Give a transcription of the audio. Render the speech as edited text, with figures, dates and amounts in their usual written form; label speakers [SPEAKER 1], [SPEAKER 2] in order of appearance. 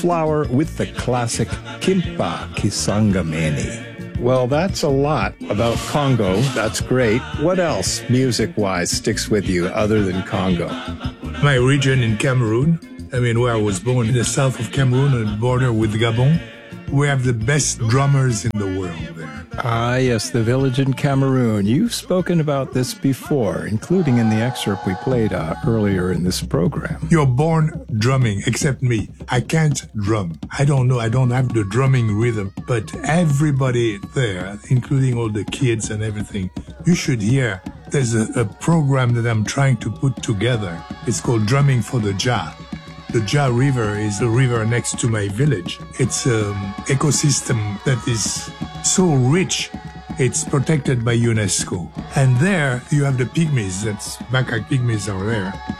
[SPEAKER 1] flower with the classic Kimpa Kisangameni. Well, that's a lot about Congo. That's great. What else, music-wise, sticks with you other than Congo?
[SPEAKER 2] My region in Cameroon, where I was born in the south of Cameroon on the border with Gabon, we have the best drummers in the world there.
[SPEAKER 1] Ah, yes, the village in Cameroon. You've spoken about this before, including in the excerpt we played earlier in this program.
[SPEAKER 2] You're born drumming, except me. I can't drum. I don't know. I don't have the drumming rhythm. But everybody there, including all the kids and everything, you should hear. There's a program that I'm trying to put together. It's called Drumming for the Jah. The Jah River is the river next to my village. It's an ecosystem that is so rich. It's protected by UNESCO. And there you have the pygmies, that's Baka pygmies are there.